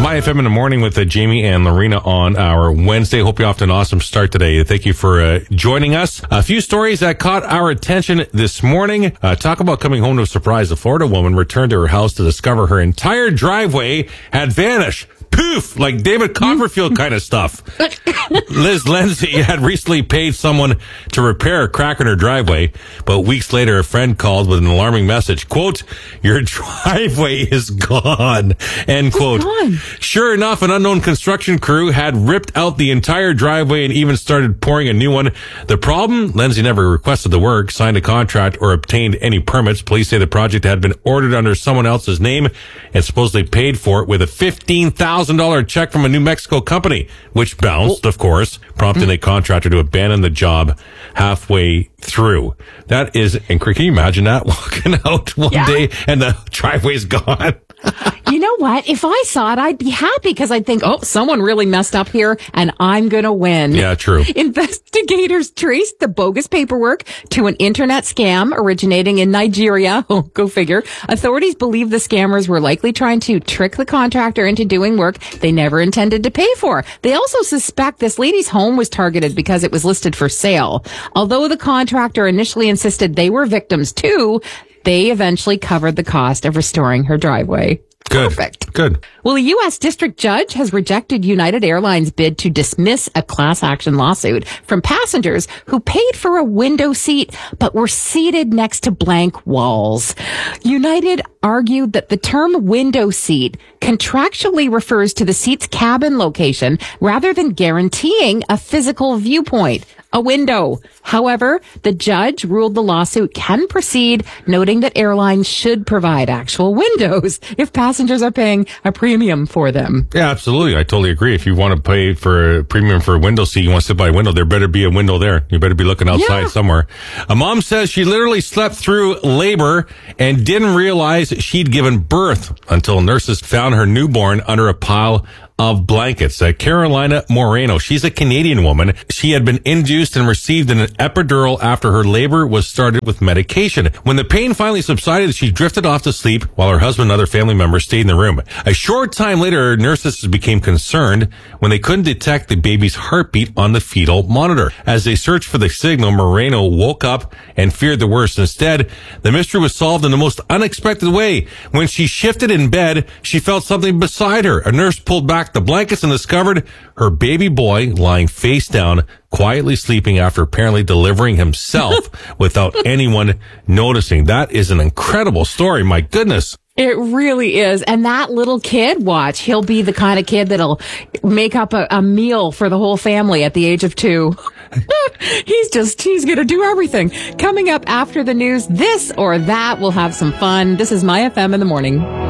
My FM in the morning with Jamie and Lorena on our Wednesday. Hope you're off to an awesome start today. Thank you for joining us. A few stories that caught our attention this morning. Talk about coming home to a surprise. A Florida woman returned to her house to discover her entire driveway had vanished. Poof, like David Copperfield kind of stuff. Liz Lindsay had recently paid someone to repair a crack in her driveway, but weeks later, a friend called with an alarming message. Quote, "Your driveway is gone." End quote. Sure enough, an unknown construction crew had ripped out the entire driveway and even started pouring a new one. The problem? Lindsay never requested the work, signed a contract, or obtained any permits. Police say the project had been ordered under someone else's name and supposedly paid for it with a $15,000 check from a New Mexico company, which bounced, of course, prompting the contractor to abandon the job halfway through. That is, and can you imagine that, walking out one day and the driveway's gone? You know what? If I saw it, I'd be happy because I'd think, oh, someone really messed up here and I'm going to win. Yeah, true. Investigators traced the bogus paperwork to an internet scam originating in Nigeria. Oh, go figure. Authorities believe the scammers were likely trying to trick the contractor into doing work they never intended to pay for. They also suspect this lady's home was targeted because it was listed for sale. Although the contractor initially insisted they were victims too, they eventually covered the cost of restoring her driveway. Good. Perfect. Good. Well, a U.S. district judge has rejected United Airlines' bid to dismiss a class action lawsuit from passengers who paid for a window seat but were seated next to blank walls. United argued that the term window seat contractually refers to the seat's cabin location rather than guaranteeing a physical viewpoint, a window. However, the judge ruled the lawsuit can proceed, noting that airlines should provide actual windows if passengers are paying a premium for them. Yeah, absolutely. I totally agree. If you want to pay for a premium for a window seat, you want to sit by a window, there better be a window there. You better be looking outside somewhere. A mom says she literally slept through labor and didn't realize she'd given birth until nurses found her newborn under a pile of blankets. Carolina Moreno, she's a Canadian woman. She had been induced and received an epidural after her labor was started with medication. When the pain finally subsided, she drifted off to sleep while her husband and other family members stayed in the room. A short time later, nurses became concerned when they couldn't detect the baby's heartbeat on the fetal monitor. As they searched for the signal, Moreno woke up and feared the worst. Instead, the mystery was solved in the most unexpected way. When she shifted in bed, she felt something beside her. A nurse pulled back the blankets and discovered her baby boy lying face down, quietly sleeping after apparently delivering himself without anyone noticing. That is an incredible story. My goodness. It really is. And that little kid, watch, he'll be the kind of kid that'll make up a meal for the whole family at the age of 2. He's going to do everything. Coming up after the news, this or that, we'll have some fun. This is My FM in the morning.